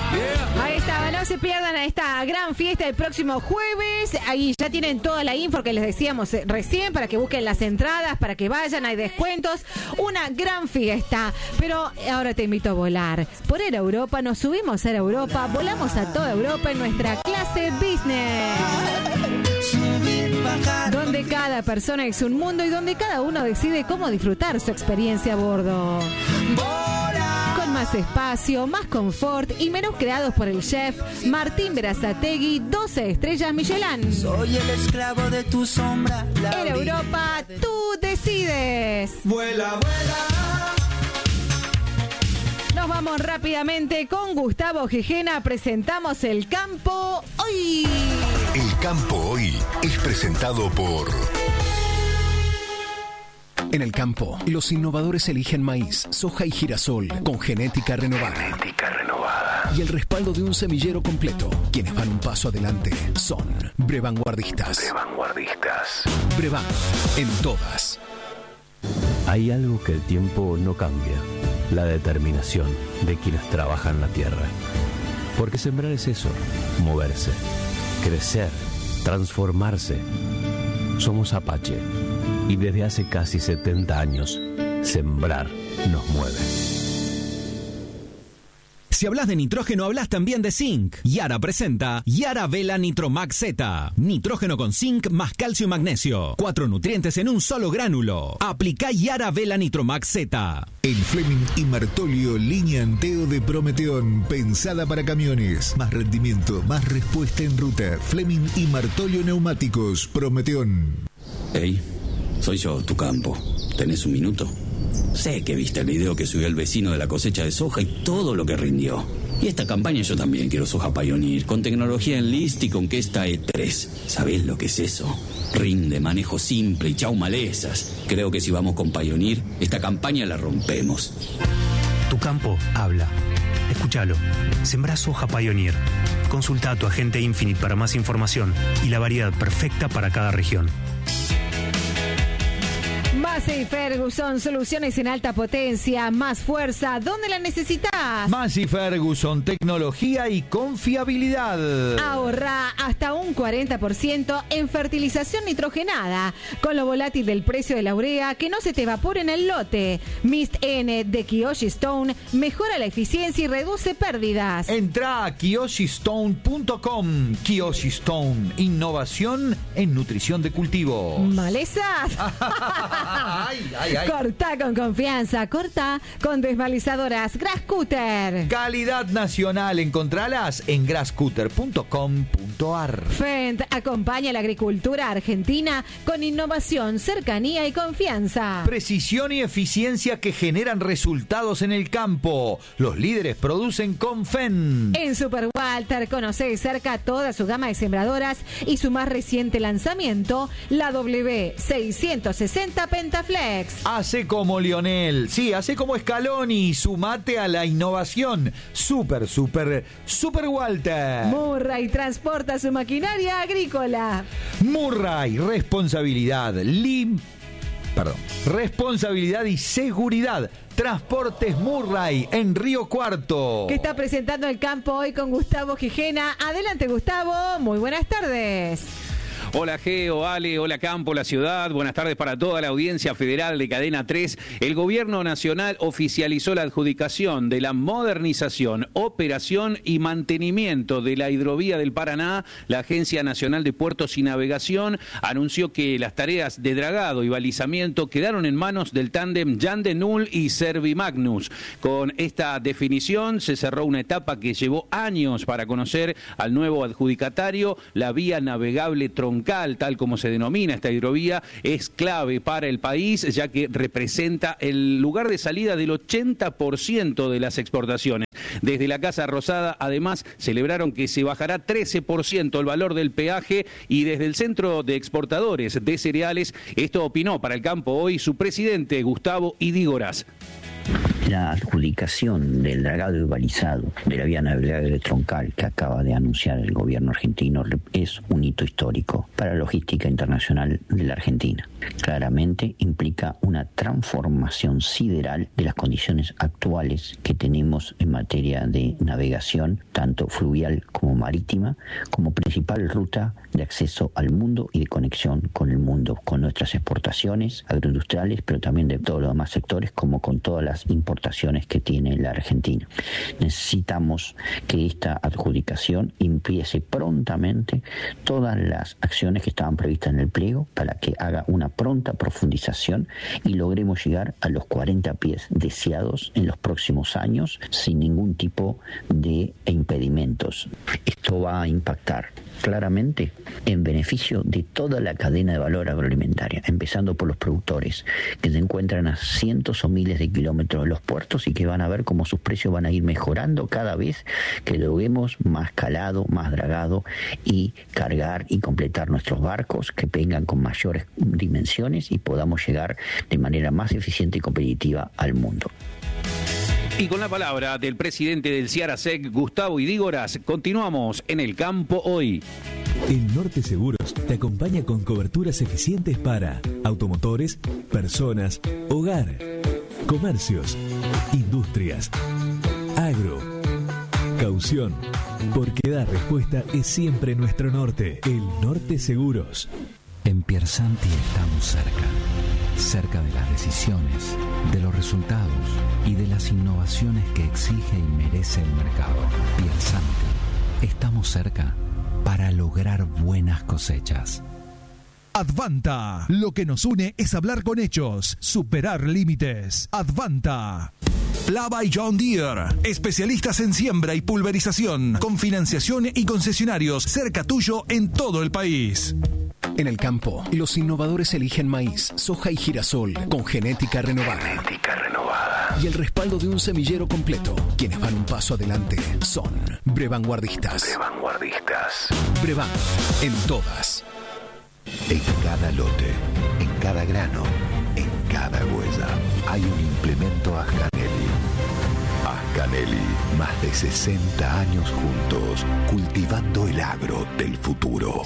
Ahí estaba, no se pierdan esta gran fiesta el próximo jueves. Ahí ya tienen toda la info que les decíamos recién para que busquen las entradas, para que vayan, hay descuentos. Una gran fiesta. Pero ahora te invito a volar. Por Air Europa, nos subimos a Air Europa, volamos a toda Europa en nuestra clase business. Donde cada persona es un mundo y donde cada uno decide cómo disfrutar su experiencia a bordo. Con más espacio, más confort y menús creados por el chef Martín Berazategui, 12 estrellas Michelin. Soy el esclavo de tu sombra. En Europa, tú decides. Vuela, vuela. Nos vamos rápidamente con Gustavo Gijena. Presentamos El Campo Hoy. El Campo Hoy es presentado por... En el campo, los innovadores eligen maíz, soja y girasol con genética renovada. Y el respaldo de un semillero completo. Quienes van un paso adelante son Brevanguardistas. Brevan, en todas. Hay algo que el tiempo no cambia: la determinación de quienes trabajan la tierra. Porque sembrar es eso, moverse, crecer, transformarse. Somos Apache y desde hace casi 70 años, sembrar nos mueve. Si hablas de nitrógeno, hablas también de zinc. Yara presenta Yara Vela Nitromax Z. Nitrógeno con zinc más calcio y magnesio. 4 nutrientes en un solo gránulo. Aplica Yara Vela Nitromax Z. El Fleming y Martolio línea Anteo de Prometeón, pensada para camiones. Más rendimiento, más respuesta en ruta. Fleming y Martolio Neumáticos, Prometeón. Hey, soy yo, tu campo. ¿Tenés un minuto? Sé que viste el video que subió el vecino de la cosecha de soja y todo lo que rindió. Y esta campaña yo también quiero soja Pioneer, con tecnología Enlist y con Kesta E3. ¿Sabés lo que es eso? Rinde, manejo simple y chau malezas. Creo que si vamos con Pioneer, esta campaña la rompemos. Tu campo habla. Escúchalo. Sembrá soja Pioneer. Consulta a tu agente Infinite para más información y la variedad perfecta para cada región. Massey Ferguson, soluciones en alta potencia, más fuerza, ¿dónde la necesitas? Massey Ferguson, tecnología y confiabilidad. Ahorra hasta un 40% en fertilización nitrogenada, con lo volátil del precio de la urea, que no se te evapore en el lote. Mist N de Kiyoshi Stone mejora la eficiencia y reduce pérdidas. Entra a KiyoshiStone.com. Kiyoshi Stone, innovación en nutrición de cultivo. ¿Malezas? Ay, ay, ay. Corta con confianza, corta con desmalizadoras Grasscutter. Calidad nacional, encontralas en grasscutter.com.ar. Fendt acompaña a la agricultura argentina con innovación, cercanía y confianza. Precisión y eficiencia que generan resultados en el campo. Los líderes producen con Fendt. En Super Walter conoce de cerca toda su gama de sembradoras y su más reciente lanzamiento, la W660 Pentaflex. Hace como Lionel, sí, hace como Scaloni, sumate a la innovación. Super Walter. Murray transporta su maquinaria agrícola. Murray, responsabilidad y seguridad. Transportes Murray en Río Cuarto. Que está presentando El Campo Hoy con Gustavo Gijena. Adelante, Gustavo. Muy buenas tardes. Hola Geo, Ale, hola Campo, la ciudad. Buenas tardes para toda la audiencia federal de Cadena 3. El Gobierno Nacional oficializó la adjudicación de la modernización, operación y mantenimiento de la hidrovía del Paraná. La Agencia Nacional de Puertos y Navegación anunció que las tareas de dragado y balizamiento quedaron en manos del tándem Jan de Null y Servimagnus. Con esta definición se cerró una etapa que llevó años para conocer al nuevo adjudicatario. La vía navegable troncal, tal como se denomina esta hidrovía, es clave para el país, ya que representa el lugar de salida del 80% de las exportaciones. Desde la Casa Rosada, además, celebraron que se bajará 13% el valor del peaje, y desde el Centro de Exportadores de Cereales, esto opinó para El Campo Hoy su presidente, Gustavo Idígoras. La adjudicación del dragado y balizado de la vía navegable troncal que acaba de anunciar el gobierno argentino es un hito histórico para la logística internacional de la Argentina. Claramente implica una transformación sideral de las condiciones actuales que tenemos en materia de navegación, tanto fluvial como marítima, como principal ruta de acceso al mundo y de conexión con el mundo, con nuestras exportaciones agroindustriales, pero también de todos los demás sectores, como con todas las importaciones que tiene la Argentina. Necesitamos que esta adjudicación empiece prontamente todas las acciones que estaban previstas en el pliego para que haga una pronta profundización y logremos llegar a los 40 pies deseados en los próximos años sin ningún tipo de impedimentos. Esto va a impactar claramente en beneficio de toda la cadena de valor agroalimentaria, empezando por los productores que se encuentran a cientos o miles de kilómetros de los puertos y que van a ver cómo sus precios van a ir mejorando cada vez que logremos más calado, más dragado y cargar y completar nuestros barcos que vengan con mayores dimensiones y podamos llegar de manera más eficiente y competitiva al mundo. Y con la palabra del presidente del CIARASEC, Gustavo Idígoras, continuamos en El Campo Hoy. El Norte Seguros te acompaña con coberturas eficientes para automotores, personas, hogar, comercios, industrias, agro, caución, porque dar respuesta es siempre nuestro norte. El Norte Seguros. En Piersanti estamos cerca de las decisiones, de los resultados y de las innovaciones que exige y merece el mercado. Piersanti, estamos cerca para lograr buenas cosechas. Advanta, lo que nos une es hablar con hechos, superar límites. Advanta. Plava y John Deere, especialistas en siembra y pulverización, con financiación y concesionarios cerca tuyo en todo el país. En el campo, los innovadores eligen maíz, soja y girasol con genética renovada. Y el respaldo de un semillero completo. Quienes van un paso adelante son Brevanguardistas. Brevan, en todas. En cada lote, en cada grano, en cada huella, hay un implemento Ascanelli. Ascanelli, más de 60 años juntos, cultivando el agro del futuro.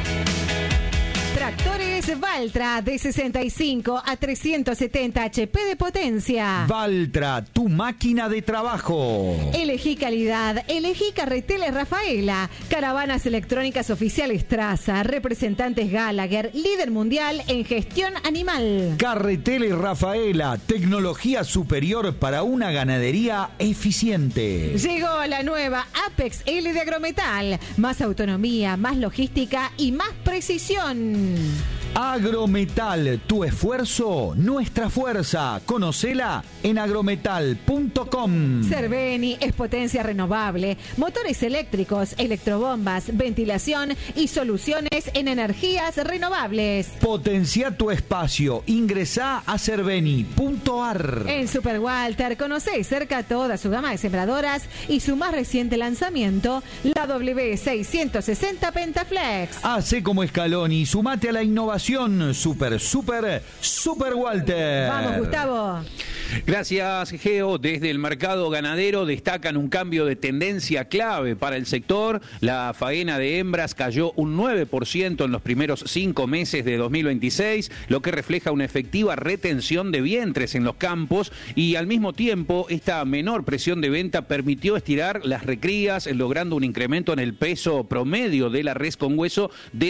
Tractores Valtra de 65 a 370 HP de potencia. Valtra, tu máquina de trabajo. Elegí calidad, elegí Carreteles Rafaela, caravanas electrónicas oficiales Traza, representantes Gallagher, líder mundial en gestión animal. Carreteles Rafaela, tecnología superior para una ganadería eficiente. Llegó la nueva Apex L de Agrometal, más autonomía, más logística y más precisión. Agrometal, tu esfuerzo, nuestra fuerza. Conocela en agrometal.com. Cerveni es potencia renovable, motores eléctricos, electrobombas, ventilación y soluciones en energías renovables. Potencia tu espacio. Ingresá a cerveni.ar. En Super Walter conocé cerca toda su gama de sembradoras y su más reciente lanzamiento, la W660 Pentaflex. Hacé como Scaloni, sumate a la innovación. Super Walter. Vamos, Gustavo. Gracias, Geo. Desde el mercado ganadero destacan un cambio de tendencia clave para el sector. La faena de hembras cayó un 9% en los primeros 5 meses de 2026, lo que refleja una efectiva retención de vientres en los campos y al mismo tiempo esta menor presión de venta permitió estirar las recrías, logrando un incremento en el peso promedio de la res con hueso de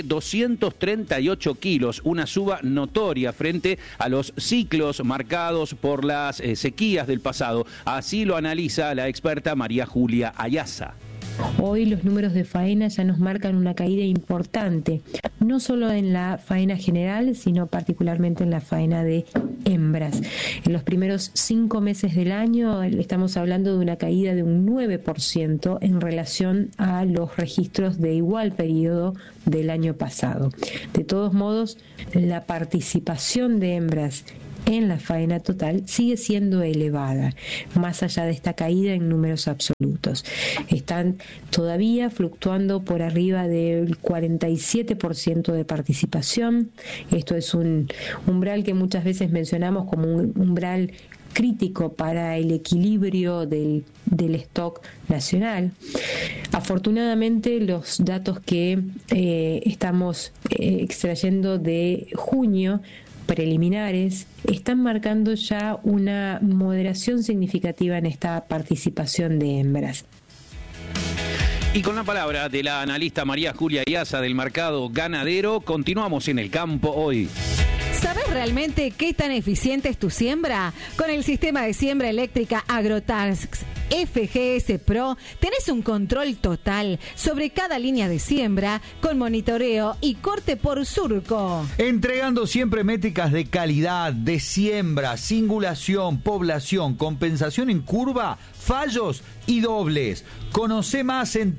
238 kilos, una suba notoria frente a los ciclos marcados por las sequías del pasado. Así lo analiza la experta María Julia Ayaza. Hoy los números de faena ya nos marcan una caída importante, no solo en la faena general, sino particularmente en la faena de hembras. En los primeros 5 meses del año estamos hablando de una caída de un 9% en relación a los registros de igual periodo del año pasado. De todos modos, la participación de hembras en la faena total sigue siendo elevada, más allá de esta caída en números absolutos. Están todavía fluctuando por arriba del 47% de participación. Esto es un umbral que muchas veces mencionamos como un umbral crítico para el equilibrio del stock nacional. Afortunadamente, los datos que estamos extrayendo de junio, preliminares, están marcando ya una moderación significativa en esta participación de hembras. Y con la palabra de la analista María Julia Iazza del mercado ganadero, continuamos en el campo hoy. ¿Sabes realmente qué tan eficiente es tu siembra? Con el sistema de siembra eléctrica Agrotasks FGS Pro tenés un control total sobre cada línea de siembra con monitoreo y corte por surco. Entregando siempre métricas de calidad, de siembra, singulación, población, compensación en curva, fallos y dobles. Conoce más en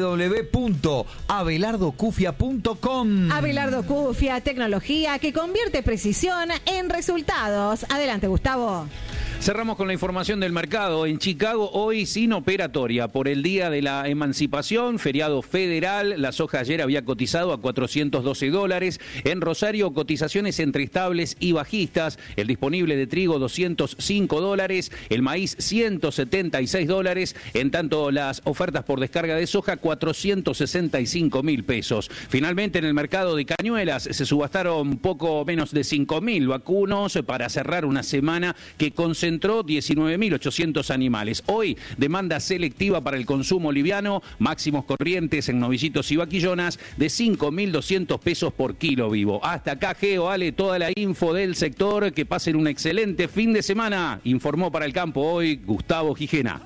www.abelardocufia.com. Abelardo Cufia, tecnología que convierte precisión en resultados. Adelante, Gustavo. Cerramos con la información del mercado. En Chicago, hoy sin operatoria por el Día de la Emancipación, feriado federal. La soja ayer había cotizado a $412. En Rosario, cotizaciones entre estables y bajistas. El disponible de trigo, $205. El maíz, $176. En tanto, las ofertas por descarga de soja, $465.000. Finalmente, en el mercado de cañuelas, se subastaron poco menos de 5.000 vacunos para cerrar una semana que concentró 19.800 animales. Hoy, demanda selectiva para el consumo liviano, máximos corrientes en novillitos y vaquillonas de $5.200 por kilo vivo. Hasta acá, Geo, Ale, toda la info del sector. Que pasen un excelente fin de semana. Informó para el campo hoy Gustavo Gijena.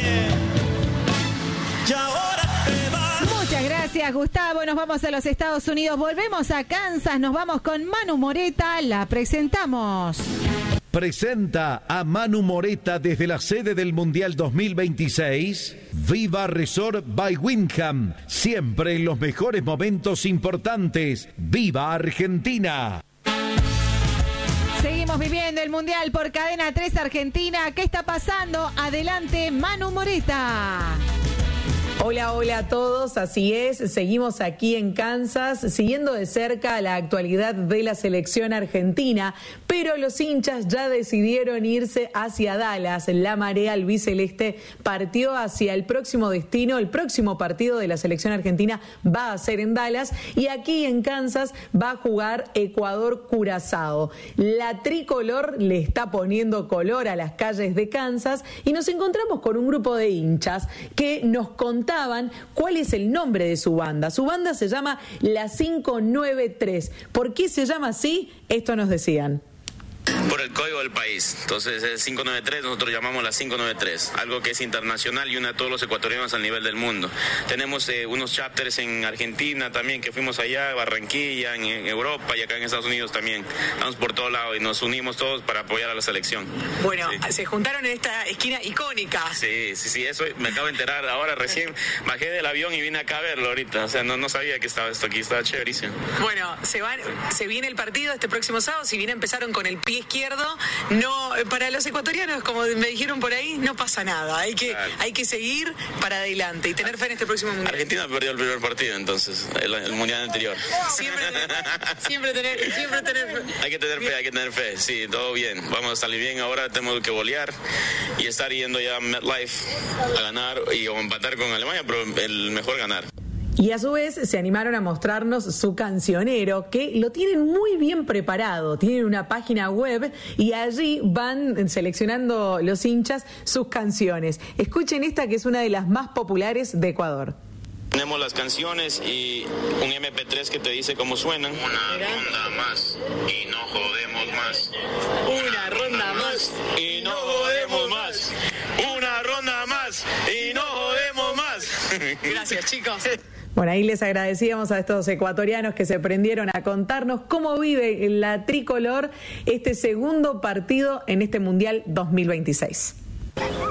Muchas gracias, Gustavo. Nos vamos a los Estados Unidos. Volvemos a Kansas. Nos vamos con Manu Moreta. La presentamos. Presenta a Manu Moreta desde la sede del Mundial 2026. Viva Resort by Wyndham. Siempre en los mejores momentos importantes. ¡Viva Argentina! Seguimos viviendo el Mundial por Cadena 3 Argentina. ¿Qué está pasando? Adelante, Manu Moreta. Hola, hola a todos, así es, seguimos aquí en Kansas, siguiendo de cerca la actualidad de la selección argentina, pero los hinchas ya decidieron irse hacia Dallas. La marea albiceleste partió hacia el próximo destino, el próximo partido de la selección argentina va a ser en Dallas, y aquí en Kansas va a jugar Ecuador-Curazao. La tricolor le está poniendo color a las calles de Kansas y nos encontramos con un grupo de hinchas que nos contaban cuál es el nombre de su banda. Su banda se llama La 593. ¿Por qué se llama así? Esto nos decían. Por el código del país. Entonces es 593, nosotros llamamos la 593, algo que es internacional y une a todos los ecuatorianos a nivel del mundo. Tenemos unos chapters en Argentina también, que fuimos allá, Barranquilla, en Europa y acá en Estados Unidos también. Estamos por todos lados y nos unimos todos para apoyar a la selección. Bueno, sí. Se juntaron en esta esquina icónica. Sí, eso me acabo de enterar ahora recién. Bajé del avión y vine acá a verlo ahorita. O sea, no sabía que estaba esto aquí, estaba chéverísimo. Bueno, se viene el partido este próximo sábado, si bien empezaron con el pie izquierdo, no, para los ecuatorianos, como me dijeron por ahí, no pasa nada, hay que seguir para adelante y tener fe en este próximo mundial. Argentina perdió el primer partido, entonces, el mundial anterior. Siempre tener fe. Hay que tener fe, sí, todo bien, vamos a salir bien ahora, tenemos que golear y estar yendo ya a MetLife a ganar o empatar con Alemania, pero el mejor ganar. Y a su vez se animaron a mostrarnos su cancionero, que lo tienen muy bien preparado. Tienen una página web y allí van seleccionando los hinchas sus canciones. Escuchen esta, que es una de las más populares de Ecuador. Tenemos las canciones y un MP3 que te dice cómo suenan. Una ronda más y no jodemos más. Una ronda más y no jodemos más. Una ronda más y no jodemos más. Gracias, chicos. Bueno, ahí les agradecíamos a estos ecuatorianos que se prendieron a contarnos cómo vive la tricolor este segundo partido en este Mundial 2026.